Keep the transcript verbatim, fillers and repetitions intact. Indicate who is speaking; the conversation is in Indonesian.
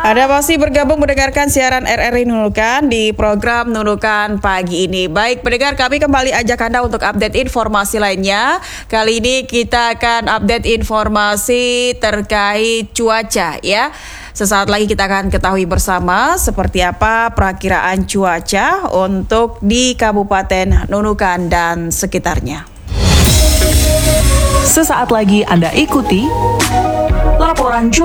Speaker 1: Ada masih bergabung mendengarkan siaran R R I Nunukan di program Nunukan pagi ini. Baik pendengar, kami kembali ajak Anda untuk update informasi lainnya. Kali ini kita akan update informasi terkait cuaca ya. Sesaat lagi kita akan ketahui bersama seperti apa perakiraan cuaca untuk di Kabupaten Nunukan dan sekitarnya.
Speaker 2: Sesaat lagi Anda ikuti laporan cuaca